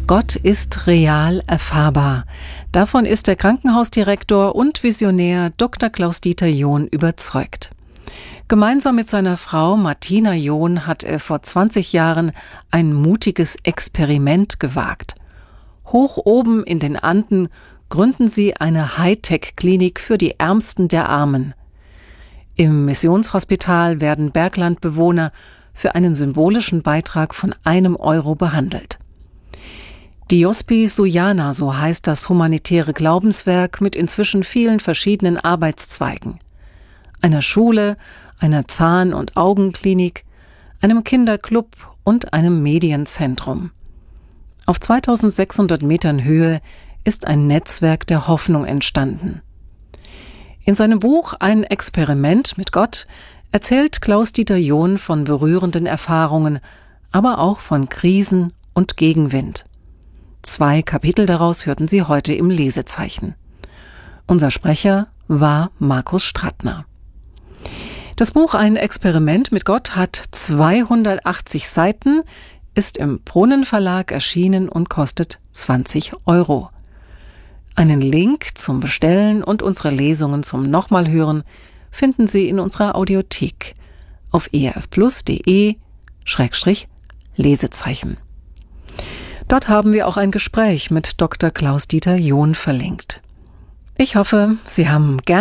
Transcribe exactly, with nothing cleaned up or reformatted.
Gott ist real erfahrbar. Davon ist der Krankenhausdirektor und Visionär Doktor Klaus-Dieter John überzeugt. Gemeinsam mit seiner Frau Martina John hat er vor zwanzig Jahren ein mutiges Experiment gewagt. Hoch oben in den Anden gründen sie eine Hightech-Klinik für die Ärmsten der Armen. Im Missionshospital werden Berglandbewohner für einen symbolischen Beitrag von einem Euro behandelt. Diospi Suyana, so heißt das humanitäre Glaubenswerk mit inzwischen vielen verschiedenen Arbeitszweigen. Einer Schule, einer Zahn- und Augenklinik, einem Kinderclub und einem Medienzentrum. Auf zweitausendsechshundert Metern Höhe ist ein Netzwerk der Hoffnung entstanden. In seinem Buch Ein Experiment mit Gott erzählt Klaus-Dieter John von berührenden Erfahrungen, aber auch von Krisen und Gegenwind. Zwei Kapitel daraus hörten Sie heute im Lesezeichen. Unser Sprecher war Markus Strattner. Das Buch Ein Experiment mit Gott hat zweihundertachtzig Seiten, ist im Brunnen Verlag erschienen und kostet zwanzig Euro. Einen Link zum Bestellen und unsere Lesungen zum Nochmalhören finden Sie in unserer Audiothek auf erfplus.de Schrägstrich Lesezeichen. Dort haben wir auch ein Gespräch mit Doktor Klaus-Dieter John verlinkt. Ich hoffe, Sie haben gerne